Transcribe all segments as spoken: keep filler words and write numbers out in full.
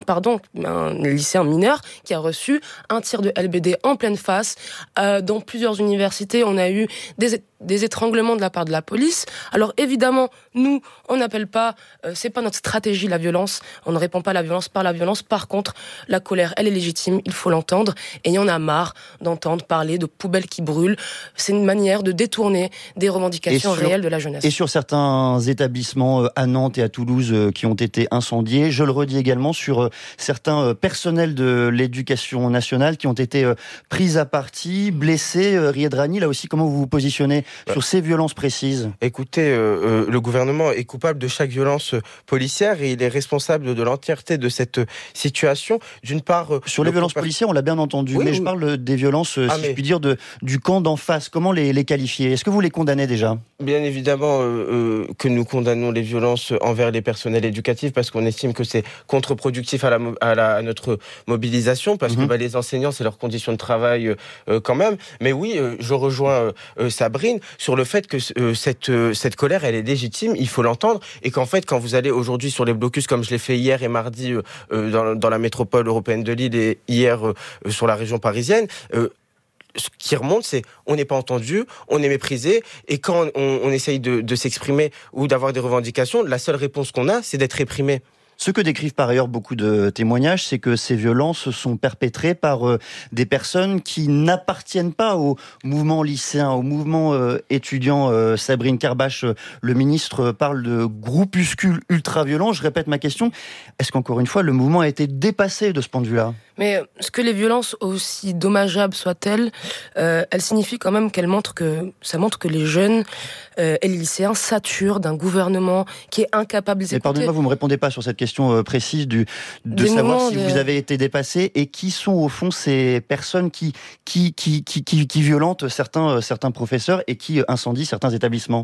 pardon, un lycéen mineur qui a reçu un tir de L B D en pleine face. Euh, dans plusieurs universités, on a eu des, des étranglements de la part de la police. Alors évidemment, nous, on n'appelle pas, euh, c'est pas notre stratégie la violence. On ne répond pas à la violence par la violence. Par contre, la colère, elle est légitime, il faut l'entendre. Et il y en a marre d'entendre parler de poubelles qui brûlent. C'est une manière de détourner des revendications sur, réelles de la jeunesse. Et sur certains établissements à Nantes et à Toulouse qui ont été incendiés, je le redis également, sur certains personnels de l'éducation nationale qui ont été pris à partie, blessés. Riyad Rani, là aussi, comment vous vous positionnez bah, sur ces violences précises ? Écoutez, euh, le gouvernement est coupable de chaque violence policière et il est responsable de l'entièreté de cette situation. D'une part... Sur les violences policières, on l'a bien entendu, oui, mais oui. je parle des violences, ah, si mais... je puis dire, de, du camp d'en face. Comment les, les qualifier ? Est-ce que vous les condamnez déjà ? Bien évidemment euh, euh, que nous condamnons les violences envers les personnels éducatifs parce qu'on estime que c'est contre-productif à, la, à, la, à notre mobilisation, parce mmh. que bah, les enseignants, c'est leurs conditions de travail euh, quand même. Mais oui, euh, je rejoins euh, Sabrine sur le fait que euh, cette, euh, cette colère, elle est légitime, il faut l'entendre, et qu'en fait, quand vous allez aujourd'hui sur les blocus, comme je l'ai fait hier et mardi euh, dans, dans la métropole européenne de Lille et hier euh, sur la région parisienne, euh, ce qui remonte, c'est on n'est pas entendu, on est méprisé, et quand on, on essaye de, de s'exprimer ou d'avoir des revendications, la seule réponse qu'on a, c'est d'être réprimé. Ce que décrivent par ailleurs beaucoup de témoignages, c'est que ces violences sont perpétrées par euh, des personnes qui n'appartiennent pas au mouvement lycéen, au mouvement euh, étudiant. Euh, Sabrine Karbash, euh, le ministre, parle de groupuscules ultra-violents. Je répète ma question, est-ce qu'encore une fois, le mouvement a été dépassé de ce point de vue-là ? Mais ce que les violences, aussi dommageables soient-elles, euh, elles signifient quand même qu'elles montrent que ça montre que les jeunes euh, et les lycéens saturent d'un gouvernement qui est incapable de les écouter. Mais pardonnez-moi, vous me répondez pas sur cette question euh, précise du, de Des savoir si de... vous avez été dépassé et qui sont au fond ces personnes qui qui qui qui qui, qui violentent certains euh, certains professeurs et qui incendient certains établissements.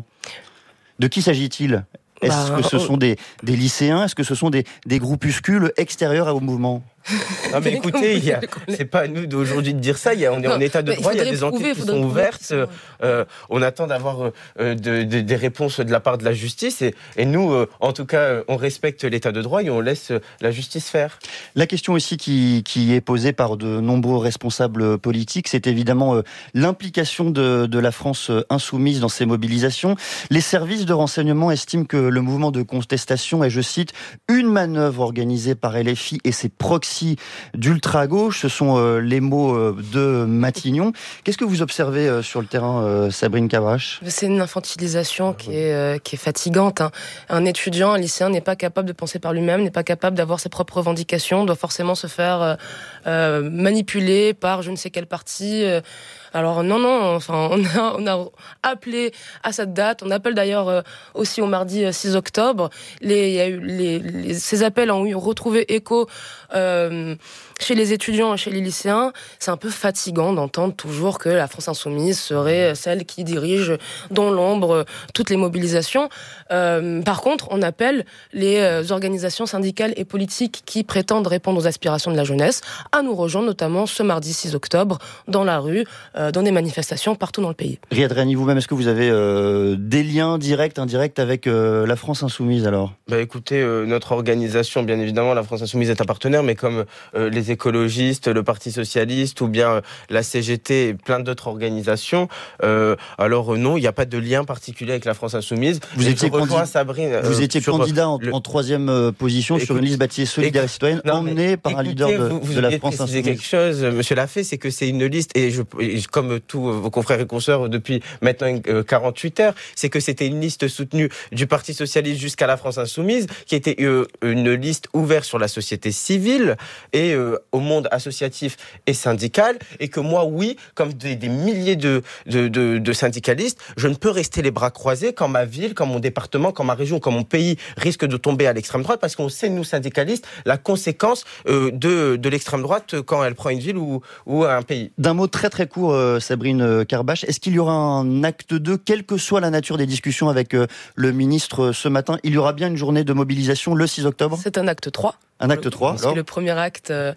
De qui s'agit-il ? Est-ce bah, que ce sont des, des lycéens ? Est-ce que ce sont des, des groupuscules extérieurs au mouvement ? Non mais écoutez, il y a, c'est pas à nous d'aujourd'hui de dire ça. Il y a, on est non, en état de droit, il y a des enquêtes qui sont ouvertes. Euh, on attend d'avoir euh, de, de, des réponses de la part de la justice. Et, et nous, euh, en tout cas, on respecte l'état de droit et on laisse la justice faire. La question aussi qui, qui est posée par de nombreux responsables politiques, c'est évidemment euh, l'implication de, de la France insoumise dans ces mobilisations. Les services de renseignement estiment que le mouvement de contestation est, je cite, une manœuvre organisée par L F I et ses proxys d'ultra-gauche, ce sont euh, les mots euh, de Matignon. Qu'est-ce que vous observez euh, sur le terrain, euh, Sabrine Karbash ? C'est une infantilisation qui est, euh, qui est fatigante. Hein. Un étudiant, un lycéen n'est pas capable de penser par lui-même, n'est pas capable d'avoir ses propres revendications, doit forcément se faire euh, euh, manipuler par je ne sais quelle partie. Euh, Alors non, non, enfin, on a, on a appelé à cette date, on appelle d'ailleurs euh, aussi au mardi euh, six octobre. Les, il y a eu les, les, ces appels ont eu retrouvé écho euh, chez les étudiants et chez les lycéens. C'est un peu fatigant d'entendre toujours que la France insoumise serait celle qui dirige dans l'ombre toutes les mobilisations. Euh, par contre, on appelle les euh, organisations syndicales et politiques qui prétendent répondre aux aspirations de la jeunesse à nous rejoindre, notamment ce mardi six octobre, dans la rue, euh, dans des manifestations partout dans le pays. Riyad Rani, vous-même, est-ce que vous avez euh, des liens directs, indirects avec euh, la France insoumise alors ? Bah écoutez, euh, notre organisation, bien évidemment, la France insoumise est un partenaire, mais comme euh, les écologistes, le Parti socialiste ou bien euh, la C G T et plein d'autres organisations, euh, alors euh, non, il n'y a pas de lien particulier avec la France insoumise. Vous et étiez, candid... Sabrine, euh, vous étiez candidat en, le... en troisième euh, position Écoute, sur une liste baptisée Solidarité Citoyenne, emmenée par écoutez, un leader de, vous, vous de la France insoumise. quelque chose, Monsieur Lafay, c'est que c'est une liste, et, je, et comme tous vos confrères et consoeurs depuis maintenant euh, quarante-huit heures, c'est que c'était une liste soutenue du Parti socialiste jusqu'à la France insoumise, qui était euh, une liste ouverte sur la société civile et euh, au monde associatif et syndical, et que moi, oui, comme des, des milliers de, de, de, de syndicalistes, je ne peux rester les bras croisés quand ma ville, quand mon département, quand ma région, quand mon pays risque de tomber à l'extrême droite, parce qu'on sait, nous, syndicalistes, la conséquence euh, de, de l'extrême droite quand elle prend une ville ou, ou un pays. D'un mot très très court, euh, Sabrine Karbash, est-ce qu'il y aura un acte deux, quelle que soit la nature des discussions avec euh, le ministre euh, ce matin, il y aura bien une journée de mobilisation le six octobre ? C'est un acte trois. Un acte trois, parce que le premier acte euh,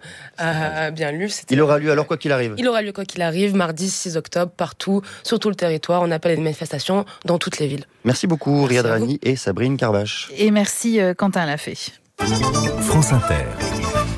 a bien lu. C'était... Il aura lieu alors quoi qu'il arrive. Il aura lieu quoi qu'il arrive, mardi six octobre, partout, sur tout le territoire. On appelle les manifestations dans toutes les villes. Merci beaucoup, Riyad Rani et Sabrine Karbash. Et merci, euh, Quentin Lafay. France Inter.